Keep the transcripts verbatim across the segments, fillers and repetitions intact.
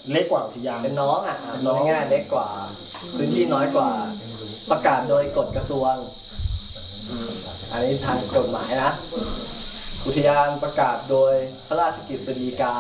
เล็กกว่าอุทยานเป็นน้องอ่ะน้องง่ายเล็กกว่าพื้นที่น้อยกว่าประกาศโดยกฎกระทรวงอันนี้ทางกฎหมายนะอุทยานประกาศโดยพระราชกฤษฎีกา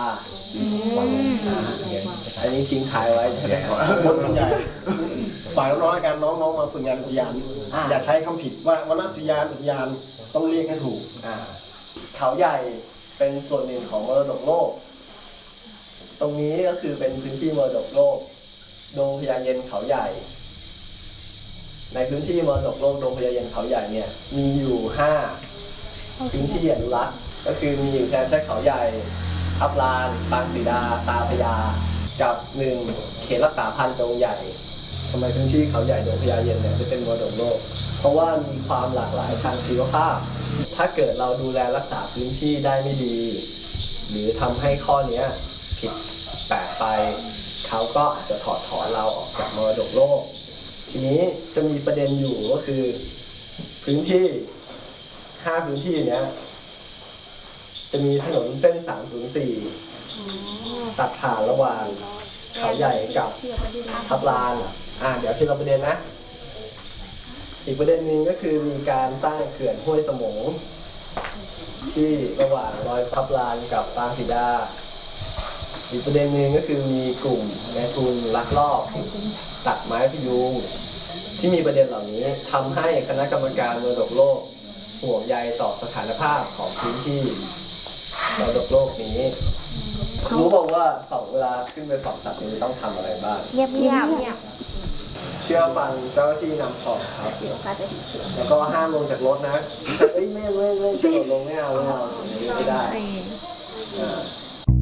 อันนี้ทิ้งท้ายไว้ใช่ไหมครับคนส่วนใหญ่ฝ่ายน้องๆการน้องๆมาฝึกงานอุทยานอย่าใช้คำผิดว่าวันอุทยานอุทยานต้องเรียกให้ถูกเขาใหญ่เป็นส่วนหนึ่งของมรดกโลกตรงนี้ก็คือเป็นพื้นที่มรดกโลกดงพญาเย็นเขาใหญ่ในพื้นที่มรดกโลกดงพญาเย็นเขาใหญ่เนี่ยมีอยู่ห้าพื้นที่อนุรักษ์ก็คือมีอยู่แค่เขาใหญ่ทับลานปางสีดาตาพญากับหนึ่งเขตรักษาพันธุ์ดงใหญ่ทำไมพื้นที่เขาใหญ่ดงพญาเย็นเนี่ยจะเป็นมรดกโลกเพราะว่ามีความหลากหลายทางชีวภาพถ้าเกิดเราดูแลรักษาพื้นที่ได้ไม่ดีหรือทำให้ข้อนี้ผิดแปลกไปเขาก็อาจจะถอดถอนเราออกจากมรดกโลกทีนี้จะมีประเด็นอยู่ก็คือพื้นที่ห้าพื้นที่เนี้ยจะมีถนนเส้นสามศูนย์สี่ตัดผ่านระหว่างเขาใหญ่กับทับลานอ่าเดี๋ยวที่เราประเด็นนะอีกประเด็นหนึ่งก็คือมีการสร้างเขื่อนห้วยสมงที่ระหว่างรอยทับลานกับปางสีดาอีกประเด็นหนึ่งก็คือมีกลุ่มนายทุนลักลอบตัดไม้พยุงที่มีประเด็นเหล่านี้ทำให้คณะกรรมการมรดกโลกห่วงใยต่อสถานภาพของพื้นที่มรดกโลกนี้รู้บอกว่าสองเวลาขึ้นไปสองสัตว์นี้ต้องทำอะไรบ้างเงียบเงียบเงียบเชื่อฟังเจ้าหน้าที่นำของครับแล้วก็ห้ามลงจากรถนะเฮ้ยไม่ไม่ไม่เชื่อลงไม่เอาไม่เอาอย่างนี้ไม่ได้